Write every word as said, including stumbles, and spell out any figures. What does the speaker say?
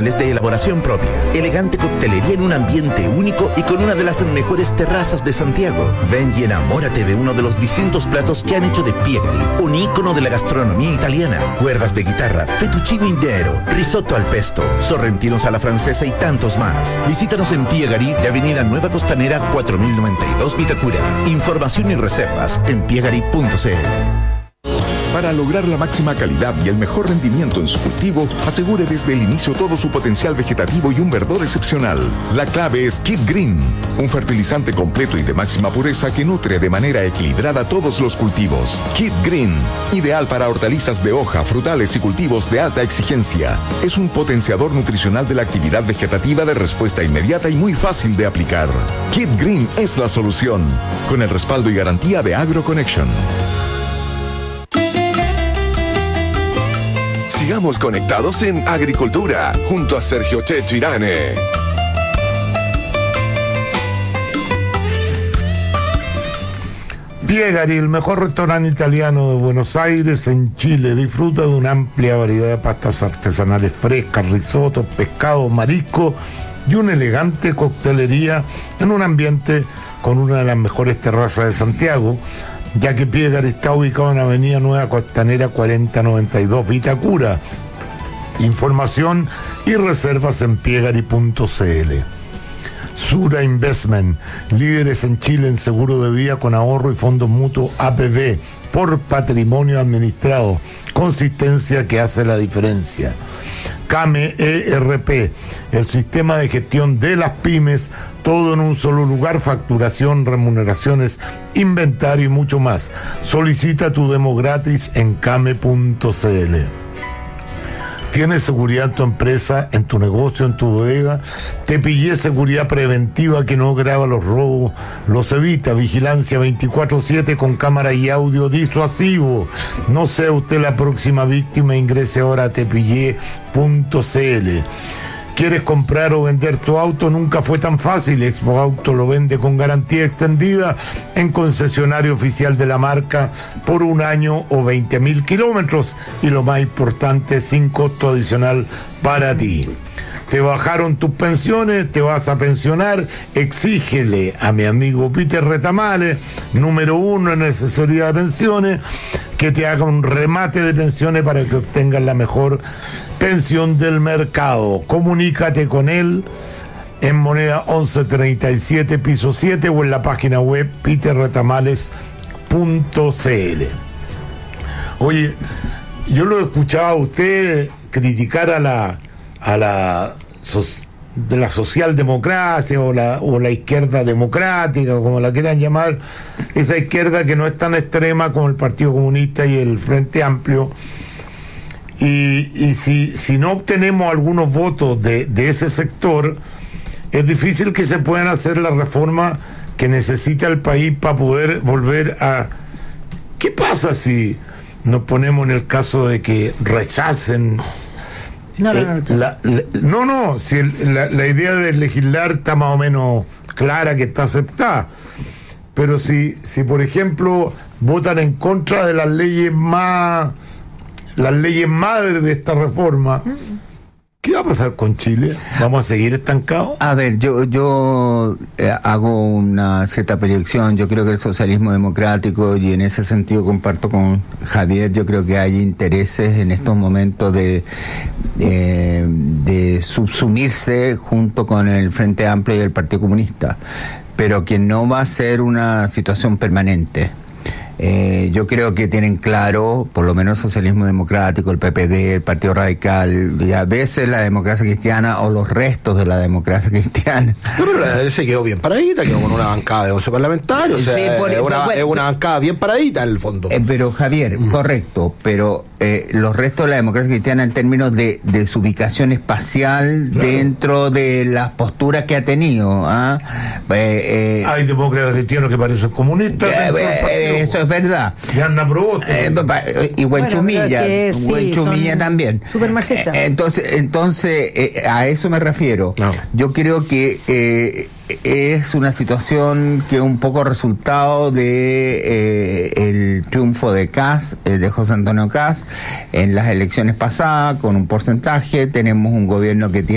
comestibles de elaboración propia. Elegante coctelería en un ambiente único y con una de las mejores terrazas de Santiago. Ven y enamórate de uno de los distintos platos que han hecho de Piegari, un ícono de la gastronomía italiana. Cuerdas de guitarra, fettuccine intero, risotto al pesto, sorrentinos a la francesa y tantos más. Visítanos en Piegari de Avenida Nueva Costanera cuatro mil noventa y dos Vitacura. Información y reservas en piegari punto c l. Para lograr la máxima calidad y el mejor rendimiento en su cultivo, asegure desde el inicio todo su potencial vegetativo y un verdor excepcional. La clave es Kid Green, un fertilizante completo y de máxima pureza que nutre de manera equilibrada todos los cultivos. Kid Green, ideal para hortalizas de hoja, frutales y cultivos de alta exigencia. Es un potenciador nutricional de la actividad vegetativa de respuesta inmediata y muy fácil de aplicar. Kid Green es la solución, con el respaldo y garantía de AgroConnection. Sigamos conectados en Agricultura, junto a Sergio Checho Irane. Piegari, el mejor restaurante italiano de Buenos Aires, en Chile, disfruta de una amplia variedad de pastas artesanales frescas, risotos, pescado, marisco y una elegante coctelería en un ambiente con una de las mejores terrazas de Santiago, ya que Piegari está ubicado en Avenida Nueva Costanera cuarenta noventa y dos Vitacura. Información y reservas en piegari punto c l. Sura Investment, líderes en Chile en seguro de vida con ahorro y fondos mutuos A P V por patrimonio administrado. Consistencia que hace la diferencia. CAME E R P, el sistema de gestión de las pymes, todo en un solo lugar, facturación, remuneraciones, inventario y mucho más. Solicita tu demo gratis en came punto c l. ¿Tienes seguridad en tu empresa, en tu negocio, en tu bodega? Te pillé seguridad preventiva que no graba los robos, los evita. Vigilancia veinticuatro siete con cámara y audio disuasivo. No sea usted la próxima víctima, ingrese ahora a te pillé punto c l. ¿Quieres comprar o vender tu auto? Nunca fue tan fácil. Expo Auto lo vende con garantía extendida en concesionario oficial de la marca por un año o veinte mil kilómetros. Y lo más importante, sin costo adicional para ti. Te bajaron tus pensiones, te vas a pensionar, exígele a mi amigo Peter Retamales, número uno en asesoría de pensiones, que te haga un remate de pensiones para que obtengas la mejor pensión del mercado. Comunícate con él en Moneda once treinta y siete, piso siete, o en la página web peter retamales punto c l. Oye, yo lo escuchaba a usted criticar a la a la so, de la socialdemocracia o la o la izquierda democrática, como la quieran llamar, esa izquierda que no es tan extrema como el Partido Comunista y el Frente Amplio. Y, y si, si no obtenemos algunos votos de, de ese sector, es difícil que se puedan hacer las reformas que necesita el país para poder volver a... ¿Qué pasa si nos ponemos en el caso de que rechacen? No, no, no, eh, la, la, no, no, si el, la, la idea de legislar está más o menos clara, que está aceptada. Pero si, si por ejemplo, votan en contra de las leyes más... las leyes madres de esta reforma, ¿qué va a pasar con Chile? ¿Vamos a seguir estancados? A ver, yo yo eh, hago una cierta proyección. Yo creo que el socialismo democrático, y en ese sentido comparto con Javier, yo creo que hay intereses en estos momentos de eh, de subsumirse junto con el Frente Amplio y el Partido Comunista, pero que no va a ser una situación permanente. Eh, yo creo que tienen claro, por lo menos el socialismo democrático, el P P D, el Partido Radical, y a veces la democracia cristiana o los restos de la democracia cristiana. No, pero la D C quedó bien paradita, quedó con una bancada de once parlamentarios, o sea, sí, por, es, una, por, es una bancada bien paradita en el fondo. Eh, pero Javier, mm. correcto, pero eh, los restos de la democracia cristiana en términos de, de su ubicación espacial, claro, dentro de las posturas que ha tenido. ¿ah? Eh, eh, Hay demócratas cristianos que parecen comunistas. Eh, eh, eso es verdad. Y Ana Proboste. Eh, y Huenchumilla, bueno, sí, Huenchumilla también. Super marxistas. Eh, entonces, entonces eh, a eso me refiero. No. Yo creo que eh, es una situación que es un poco resultado de eh, el triunfo de Kast, eh, de José Antonio Kast, en las elecciones pasadas, con un porcentaje. Tenemos un gobierno que tiene